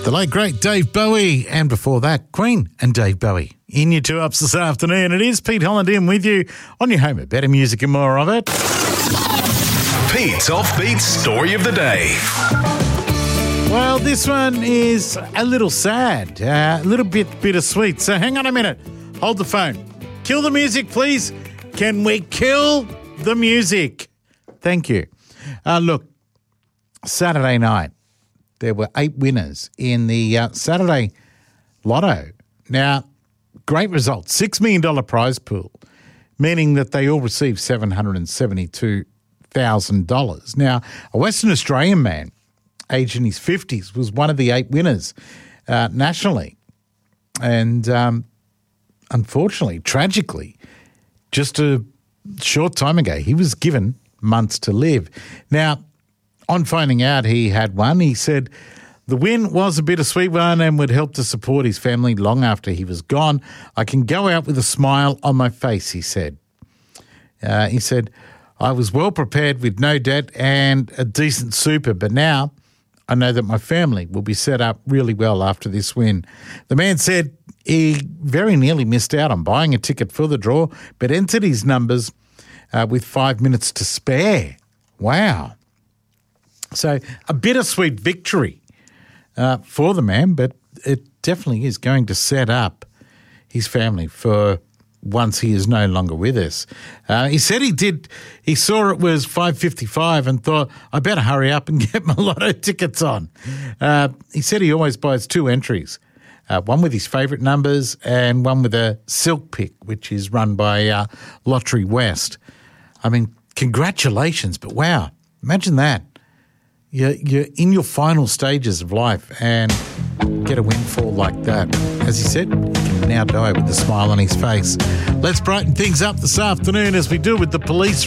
The late, great Dave Bowie, and before that, Queen and Dave Bowie. In your 2-ups this afternoon, it is Pete Holland in with you on your home of better music and more of it. Pete's Offbeat Story of the Day. Well, this one is a little sad, a little bit bittersweet. So hang on a minute. Hold the phone. Kill the music, please. Can we kill the music? Thank you. Look, Saturday night, there were 8 winners in the Saturday Lotto. Now, great result, $6 million prize pool, meaning that they all received $772,000. Now, a Western Australian man, aged in his 50s, was one of the 8 winners nationally. And unfortunately, tragically, just a short time ago, he was given months to live. Now, on finding out he had won, he said the win was a bittersweet one and would help to support his family long after he was gone. I can go out with a smile on my face, he said. He said, I was well prepared with no debt and a decent super, but now I know that my family will be set up really well after this win. The man said he very nearly missed out on buying a ticket for the draw, but entered his numbers with 5 minutes to spare. Wow. So a bittersweet victory for the man, but it definitely is going to set up his family for once he is no longer with us. He said he saw it was 5:55 and thought, I better hurry up and get my lotto tickets on. He said he always buys 2 entries, one with his favourite numbers and one with a silk pick, which is run by Lottery West. I mean, congratulations, but wow, imagine that. You're in your final stages of life and get a windfall like that. As he said, he can now die with a smile on his face. Let's brighten things up this afternoon as we do with the police